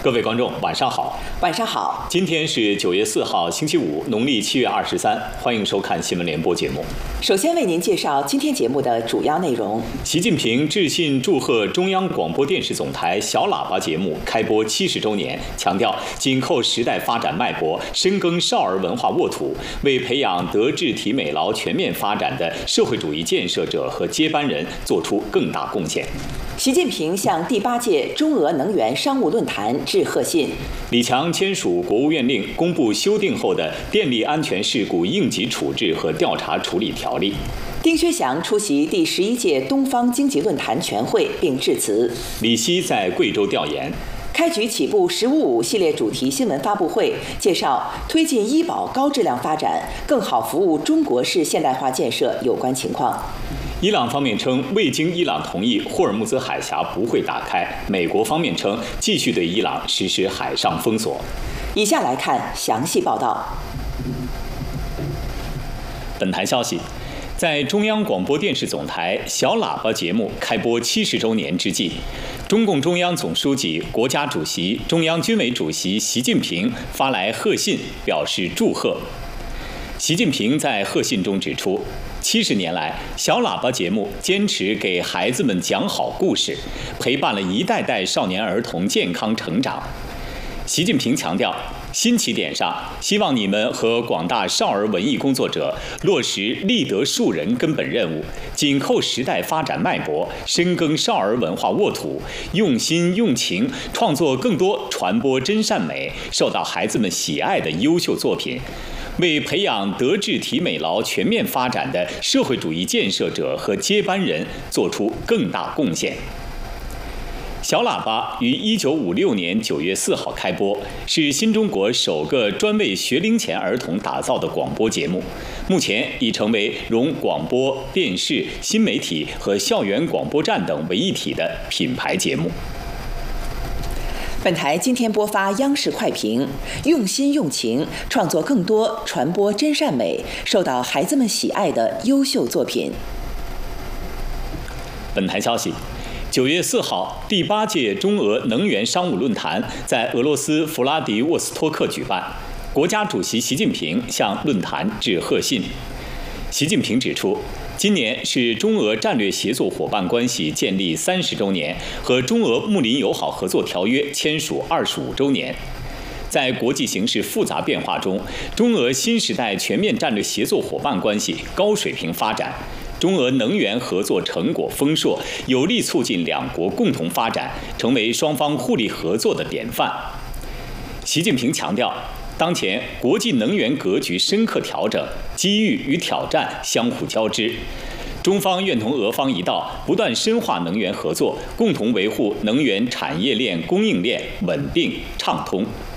各位观众，晚上好。 晚上好。 今天是9月4号，星期五，农历7月23。欢迎收看新闻联播节目。 首先为您介绍今天节目的主要内容。 习近平致信祝贺中央广播电视总台小喇叭节目开播70周年，强调紧扣时代发展脉搏，深耕少儿文化沃土，为培养德智体美劳全面发展的社会主义建设者和接班人做出更大贡献。 习近平向第8届中俄能源商务论坛致贺信。 李强签署国务院令，公布修订后的电力安全事故应急处置和调查处理条例。 丁薛祥出席第11届东方经济论坛全会并致辞。 李希在贵州调研。 开局起步“15+5”系列主题新闻发布会，介绍推进医保高质量发展，更好服务中国式现代化建设有关情况。 伊朗方面称，未经伊朗同意，霍尔木兹海峡不会打开。美国方面称，继续对伊朗实施海上封锁。 以下来看详细报道。 本台消息，在中央广播电视总台小喇叭节目开播70周年之际，中共中央总书记、国家主席、中央军委主席习近平发来贺信，表示祝贺。习近平在贺信中指出，70年来，小喇叭节目坚持给孩子们讲好故事，陪伴了一代代少年儿童健康成长。习近平强调，新起点上，希望你们和广大少儿文艺工作者落实立德树人根本任务，紧扣时代发展脉搏，深耕少儿文化沃土，用心用情创作更多传播真善美、受到孩子们喜爱的优秀作品，为培养德智体美劳全面发展的社会主义建设者和接班人做出更大贡献。小喇叭于1956年9月4号开播，是新中国首个专为学龄前儿童打造的广播节目，目前已成为融广播、电视、新媒体和校园广播站等为一体的品牌节目。 本台今天播发央视快评，用心用情创作更多传播真善美、受到孩子们喜爱的优秀作品。 本台消息，9月4号，第8届中俄能源商务论坛在俄罗斯弗拉迪沃斯托克举办，国家主席习近平向论坛致贺信。习近平指出，今年是中俄战略协作伙伴关系建立30周年和中俄睦邻友好合作条约签署25周年。在国际形势复杂变化中，中俄新时代全面战略协作伙伴关系高水平发展，中俄能源合作成果丰硕，有力促进两国共同发展，成为双方互利合作的典范。习近平强调，当前国际能源格局深刻调整，机遇与挑战相互交织。中方愿同俄方一道，不断深化能源合作，共同维护能源产业链供应链稳定畅通。